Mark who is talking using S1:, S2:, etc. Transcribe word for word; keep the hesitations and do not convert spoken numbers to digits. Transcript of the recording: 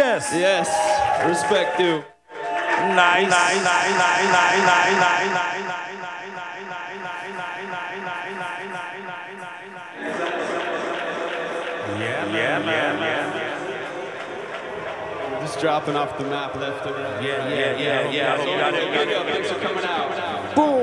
S1: Yes.
S2: Yes. Respect due.
S1: Nice. Nice. Nice. Nice. Nice. Nice. Nice. Yeah, yeah, man, man.
S2: Just dropping off the map left and right.
S1: Yeah, yeah, yeah, yeah.
S2: Thanks for coming out.